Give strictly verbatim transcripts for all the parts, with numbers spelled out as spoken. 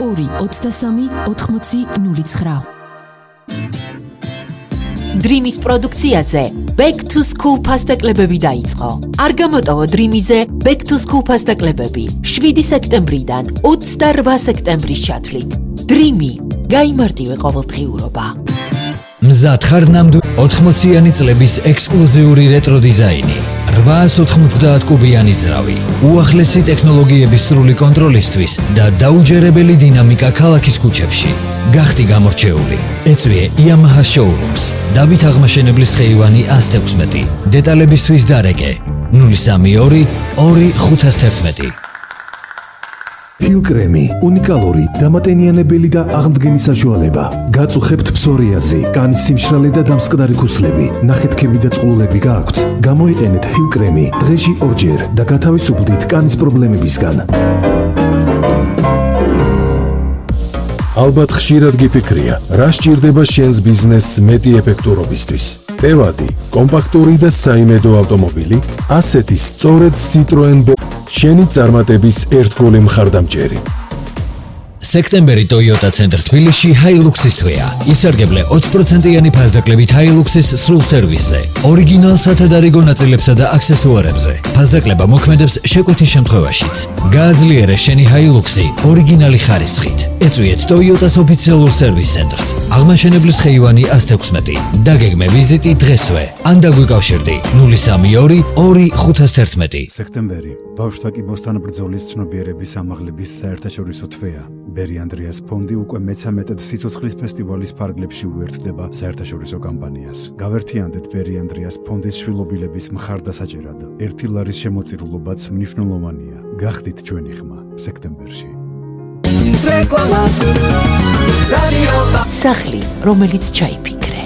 ორი ოცდასამი ოთხმოცი ნული ცხრა. Dreamy's პროდუქციაზე Back to School ფასტაკლებები დაიწყო. არ გამოტოვო Dreamyზე Back to School ფასტაკლებები შვიდი სექტემბრიდან ოცდაორ სექტემბრის ჩათვლით. Dreamy გაიმარტივე ყოველდღიურობა. მზად ხარ ნამდვილი ოთხმოციანი წლების ექსკლუზიური რეტრო დიზაინი. რვაას ოთხმოცდაათ კუბიანი ძრავი, უახლესი ტექნოლოგიების სრული კონტროლისთვის და დაუჯერებელი დინამიკა ქალაქის ქუჩებში. გახდი გამორჩეული. ეწვიე Yamaha Showrooms. დავით აღმაშენებლის ხეივანი ას თექვსმეტი. დეტალებისთვის დარეკე ნული სამი ორი ორი ხუთას თერთმეტი. ჰილკრემი უნიკალური, დამატენიანებელი და აღმდგენი საშუალება. გაწუხებთ ფსორიაზი, კანის სიმშრალე და დამსკდარი ქუსლები, ნახეთქები და წყლულები გააქვთ. გამოიყენეთ ჰილკრემი დღეში ორჯერ და გათავისუფლდით კანის პრობლემებისგან. ალბათ ხშირად გიფიქრია, რა სჭირდება შენს ბიზნესს მეტი ეფექტურობისთვის. ტევადი, კომპაქტური და საიმედო ავტომობილი, ასეთი სწორედ Citroen შენი წარმატების ერთგული მხარდამჭერი. სექტემბერი Toyota ცენტრ თბილისში Hilux-ის თვეა. ისარგებლე ოცი პროცენტიანი ფასდაკლებით Hilux-ის სრულ სერვისზე, ორიგინალ სათადარიგო ნაწილებსა და აქსესუარებზე. ფასდაკლება მოქმედებს შეკვეთის შემთხვევაშიც. გააძლიერე შენი Hilux-ი ორიგინალი ხარისხით. ეწვიეთ Toyota-s ოფიციალურ სერვის ცენტრს. აღმაშენებლის ხეივანი ას თექვსმეტი. დაგეგმე ვიზიტი დღესვე. ან დაგვიკავშირდი ნული სამი ორი ორი ხუთას თერთმეტი. სექტემბერი ბავშვთა კიბოსთან ბრძოლის ცნობიერების ამაღლების საერთაშორისო თვეა. ბერი ანდრიას ფონდი უკვე მეცამეტედ სიცოცხლის ფესტივალის ფარგლებში უერთდება საერთაშორისო კამპანიას. გავერთიანდეთ ბერი ანდრიას ფონდის შვილობილების მხარდასაჭერად. ერთი ლარის შემოწირულობაც მნიშვნელოვანია. გახდით ჩვენი ხმა სექტემბერში. სახლი, რომელიც ჩაიფიქრე.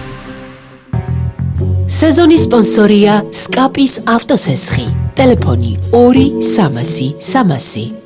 სეზონის სპონსორია სკაპის ავტოსესხი. ტელეფონი ორი სამასი სამასი.